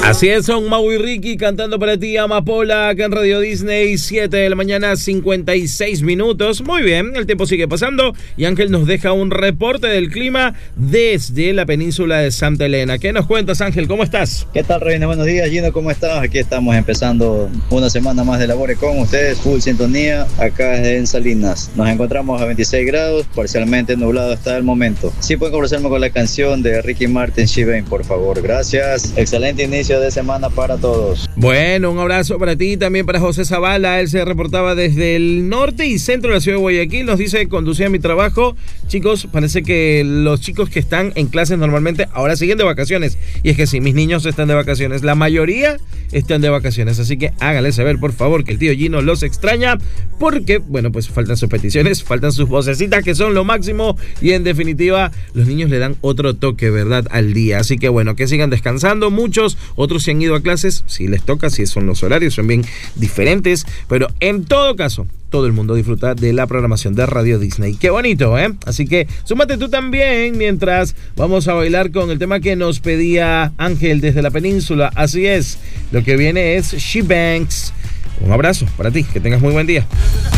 Así es, son Mau y Ricky cantando para ti Amapola acá en Radio Disney, 7 de la mañana, 56 minutos. Muy bien, el tiempo sigue pasando y Ángel nos deja un reporte del clima desde la península de Santa Elena. ¿Qué nos cuentas, Ángel? ¿Cómo estás? ¿Qué tal, Reina? Buenos días, Gino, ¿cómo estás? Aquí estamos empezando una semana más de labores con ustedes, full sintonía, acá en Salinas. Nos encontramos a 26 grados, parcialmente nublado hasta el momento. Sí, pueden conversarme con la canción de Ricky Martin, She Bang, por favor. Gracias. Excelente inicio de semana para todos. Bueno, un abrazo para ti, también para José Zavala. Él se reportaba desde el norte y centro de la ciudad de Guayaquil. Nos dice, conducía mi trabajo. Chicos, parece que los chicos que están en clases normalmente ahora siguen de vacaciones. Y es que sí, mis niños están de vacaciones. La mayoría están de vacaciones. Así que háganle saber, por favor, que el tío Gino los extraña. Porque, bueno, pues faltan sus peticiones, faltan sus vocecitas, que son lo máximo. Y en definitiva, los niños le dan otro toque, ¿verdad?, al día. Así que, bueno, que sigan descansando. Muchos, otros se han ido a clases, si les toca, si son los horarios, son bien diferentes, pero en todo caso, todo el mundo disfruta de la programación de Radio Disney. ¡Qué bonito, eh! Así que súmate tú también mientras vamos a bailar con el tema que nos pedía Ángel desde la península. Así es, lo que viene es She Bangs. Un abrazo para ti, que tengas muy buen día.